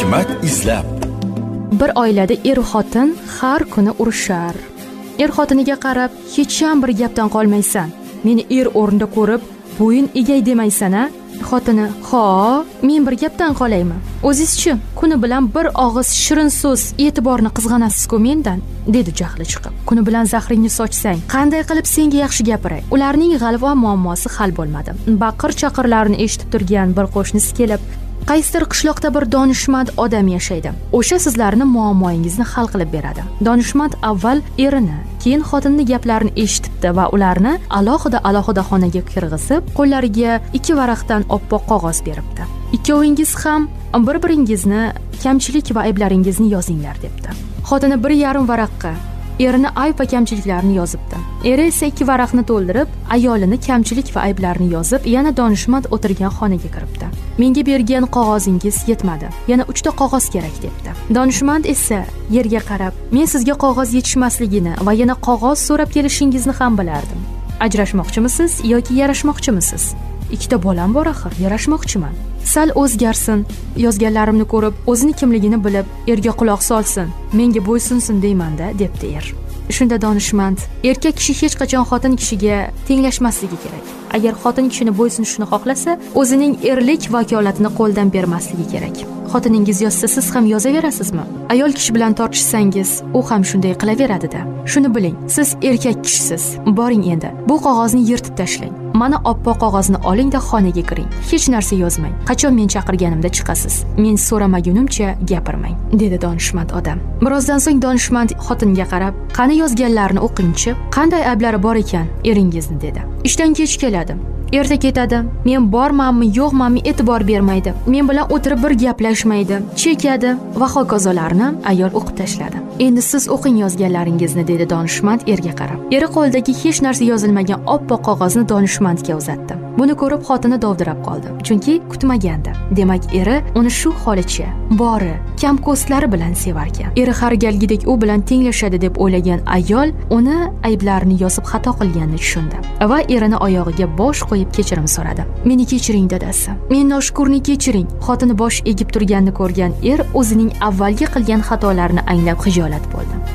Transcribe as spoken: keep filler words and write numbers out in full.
hikmat izlab. Bir oilada er xotin har kuni urushar. Er xotiniga qarab, hech ham bir gapdan qolmaysan. Meni er o'rnida ko'rib, bo'yin egay demaysan-a? Xotini: "Ha, men bir gapdan qolaymi? O'zingiz-chi, kuni bilan bir og'iz shirin so'z, e'tiborni qizg'anasiz-ku mendan", dedi jahli chiqib. Kuni bilan zahringni sochsang, qanday qilib senga yaxshi gapiray? Ularning g'alva muammosi hal bo'lmadi. Baqir-chaqirlarni eshitib turgan bir qo'shnisi kelib, qaysidir qishloqda bir donishmand odam yashaydi. O'sha sizlarning muammoingizni hal qilib beradi. Donishmand avval erini, keyin xotinini gaplarini eshitibdi va ularni alohida-alohida xonaga kirg'izib, qo'llariga ikki varaqdan oppoq qog'oz beribdi. Ikkovingiz ham bir-biringizni kamchilik va ayblaringizni yozinglar debdi. Xotini bir yarim varaqqa erini ayb va kamchiliklarini yozibdi. Eri esa ikki varaqni to'ldirib, ayolini kamchilik va ayblarini yozib, yana donishmand o'tirgan xonaga kiribdi. "Menga bergan qog'ozingiz yetmadi. Yana uchta qog'oz kerak", debdi. Donishmand esa yerga qarab, "Men sizga qog'oz yetishmasligini va yana qog'oz so'rab kelishingizni ham bilardim. Ajrashmoqchimisiz yoki yarashmoqchimisiz? Ikkita bolam bor axir, yarashmoqchiman. Sal o'zgarsin, yozganlarimni ko'rib, o'zini kimligini bilib, erga quloq solsin, menga bo'ysunsin deyman-da", debdi er. Shunda donishmand: "Erkak kishi hech qachon xotin kishiga tenglashmasligi kerak. Agar xotin kishini bo'ysunishni xohlasa, o'zining erlik vakolatini qo'ldan bermasligi kerak. Xotiningiz yozsa, siz ham yozaverasizmi? Ayol kishi bilan tortishsangiz, u ham shunday qilaveradi-da. Shuni biling, siz erkak kishisiz. Boring endi, bu qog'ozni yirtib tashlang. Mana oppoq qog'ozni oling-da xonaga kiring. Hech narsa yozmang. Qachon men chaqirganimda chiqasiz. Men so'ramagunimcha gapirmang", dedi donishmand odam. Birozdan so'ng donishmand xotinga qarab, "Qani yozganlarini o'qingchi, qanday ayblari bor ekan eringizni", dedi. "Ishdan kech keladi. Erta ketadi. Men bormanmi, yo'qmanmi e'tibor bermaydi. Men bilan o'tirib bir gaplashmaydi. Chekadi" va hokazolarni ayol o'qib tashladi. "Endi siz o'qing yozganlaringizni", dedi donishmand erga qarab. Eri qo'lidagi hech narsa yozilmagan oppoq qog'ozni donishmandga uzatdi. Buni ko'rib xotini dovdirab qoldi, chunki kutmagandi. Demak, eri uni shu holicha, bori, kamko'stlari bilan sevarkan. Eri har galgidek u bilan tenglashadi deb o'ylagan ayol uni ayblarini yozib xato qilganini tushundi va erini oyog'iga bosh qo'yib kechirim so'radi. "Meni kechiring, dadasi. Men noshukurni kechiring." Xotini bosh egib turganini ko'rgan er o'zining avvalgi qilgan xatolarini anglab xijolat bo'ldi.